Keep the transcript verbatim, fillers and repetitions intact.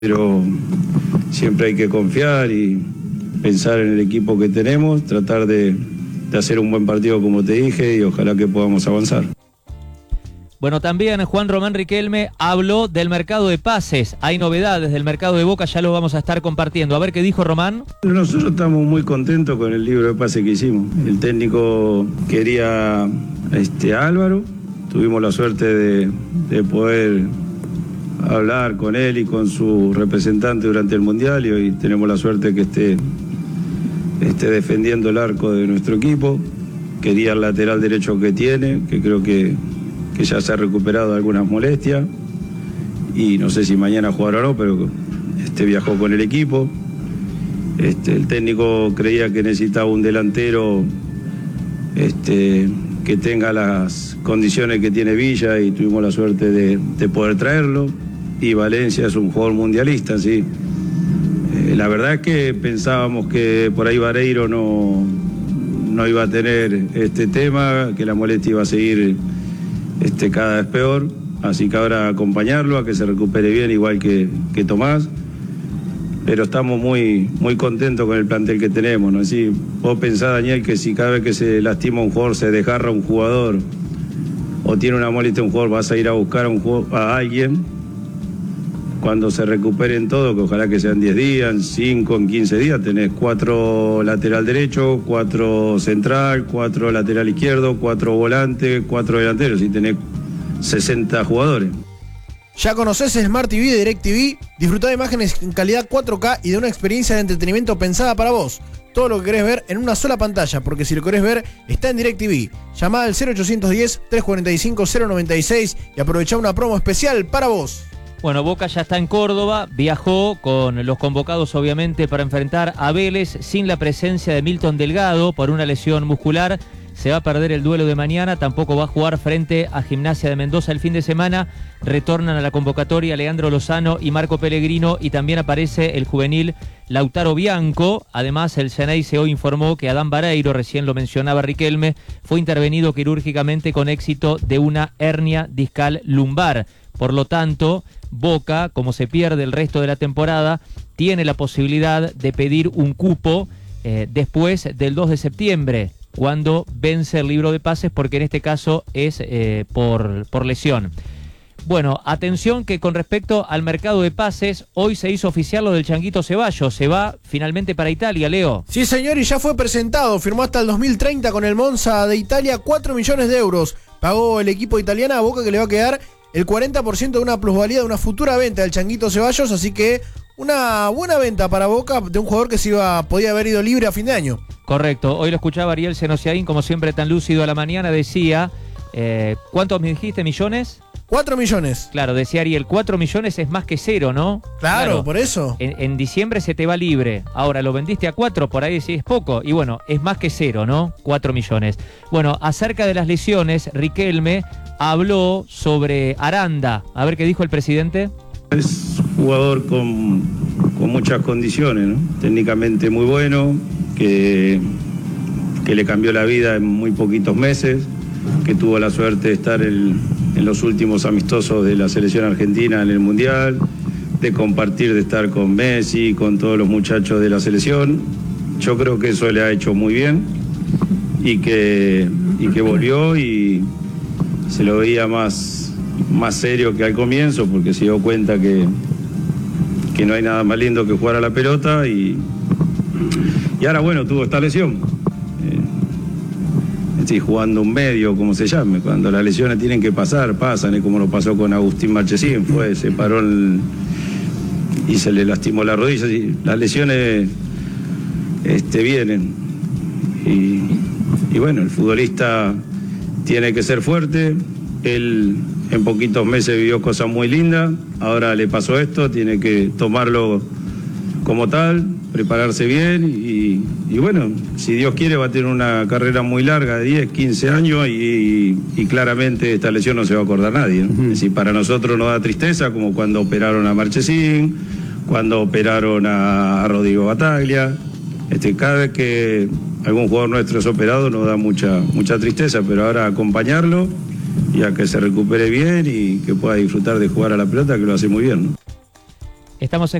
Pero siempre hay que confiar y pensar en el equipo que tenemos, tratar de, de hacer un buen partido como te dije y ojalá que podamos avanzar. Bueno, también Juan Román Riquelme habló del mercado de pases. Hay novedades del mercado de Boca, ya lo vamos a estar compartiendo. A ver qué dijo Román. Nosotros estamos muy contentos con el libro de pases que hicimos. El técnico quería este, a Álvaro, tuvimos la suerte de, de poder hablar con él y con su representante durante el Mundial y hoy tenemos la suerte que esté, esté defendiendo el arco de nuestro equipo. Quería el lateral derecho que tiene, que creo que, que ya se ha recuperado de algunas molestias y no sé si mañana jugará o no, pero este viajó con el equipo. Este, el técnico creía que necesitaba un delantero este, que tenga las condiciones que tiene Villa y tuvimos la suerte de, de poder traerlo. Y Valencia es un jugador mundialista, sí. Eh, la verdad es que pensábamos que por ahí Vareiro no, no iba a tener este tema, que la molestia iba a seguir este, cada vez peor, así que ahora acompañarlo, a que se recupere bien, igual que, que Tomás. Pero estamos muy, muy contentos con el plantel que tenemos, ¿no? Así, vos pensás, Daniel, que si cada vez que se lastima un jugador, se desgarra un jugador, o tiene una molestia un jugador, vas a ir a buscar a, un jugador, a alguien. Cuando se recuperen todo, que ojalá que sean diez días, en cinco, en quince días, tenés cuatro lateral derecho, cuatro central, cuatro lateral izquierdo, cuatro volantes, cuatro delanteros, y tenés sesenta jugadores. ¿Ya conoces Smart T V de DirecTV? Disfrutá de imágenes en calidad cuatro K y de una experiencia de entretenimiento pensada para vos. Todo lo que querés ver en una sola pantalla, porque si lo querés ver, está en DirecTV. Llamá al cero ochocientos diez, trescientos cuarenta y cinco, cero noventa y seis y aprovechá una promo especial para vos. Bueno, Boca ya está en Córdoba, viajó con los convocados obviamente para enfrentar a Vélez sin la presencia de Milton Delgado por una lesión muscular. Se va a perder el duelo de mañana, tampoco va a jugar frente a Gimnasia de Mendoza el fin de semana. Retornan a la convocatoria Leandro Lozano y Marco Pellegrino y también aparece el juvenil Lautaro Bianco. Además, el Xeneize hoy informó que Adán Vareiro, recién lo mencionaba Riquelme, fue intervenido quirúrgicamente con éxito de una hernia discal lumbar. Por lo tanto, Boca, como se pierde el resto de la temporada, tiene la posibilidad de pedir un cupo eh, después del dos de septiembre, cuando vence el libro de pases, porque en este caso es eh, por, por lesión. Bueno, atención que con respecto al mercado de pases, hoy se hizo oficial lo del Changuito Ceballos. Se va finalmente para Italia, Leo. Sí, señor, y ya fue presentado. Firmó hasta el dos mil treinta con el Monza de Italia, cuatro millones de euros. Pagó el equipo italiano a Boca, que le va a quedar el cuarenta por ciento de una plusvalía de una futura venta del Changuito Ceballos, así que una buena venta para Boca de un jugador que se iba, podía haber ido libre a fin de año. Correcto, hoy lo escuchaba Ariel Senosiaín, como siempre tan lúcido a la mañana, decía, eh, ¿cuántos me dijiste, millones? Cuatro millones. Claro, decía Ariel, cuatro millones es más que cero, ¿no? Claro, claro, por eso. En, en diciembre se te va libre, ahora lo vendiste a cuatro, por ahí sí es poco, y bueno, es más que cero, ¿no? Cuatro millones. Bueno, acerca de las lesiones, Riquelme habló sobre Aranda. A ver qué dijo el presidente. Es un jugador con, con muchas condiciones, ¿no? Técnicamente muy bueno, que, que le cambió la vida en muy poquitos meses, que tuvo la suerte de estar en, en los últimos amistosos de la selección argentina en el Mundial, de compartir, de estar con Messi, con todos los muchachos de la selección. Yo creo que eso le ha hecho muy bien y que, y que volvió y se lo veía más, más serio que al comienzo, porque se dio cuenta que, que no hay nada más lindo que jugar a la pelota y, y ahora bueno, tuvo esta lesión. Eh, estoy jugando un medio, como se llame, cuando las lesiones tienen que pasar, pasan, es como lo pasó con Agustín Marchesín, fue, se paró el, y se le lastimó la rodilla, y las lesiones este, vienen y, y bueno, el futbolista tiene que ser fuerte. Él en poquitos meses vivió cosas muy lindas, ahora le pasó esto, tiene que tomarlo como tal, prepararse bien y, y bueno, si Dios quiere va a tener una carrera muy larga de diez, quince años y, y claramente esta lesión no se va a acordar nadie, ¿no? Uh-huh. Es decir, para nosotros nos da tristeza, como cuando operaron a Marchesín, cuando operaron a, a Rodrigo Bataglia. Este, cada vez que algún jugador nuestro es operado nos da mucha, mucha tristeza, pero ahora acompañarlo y a que se recupere bien y que pueda disfrutar de jugar a la pelota, que lo hace muy bien, ¿no? Estamos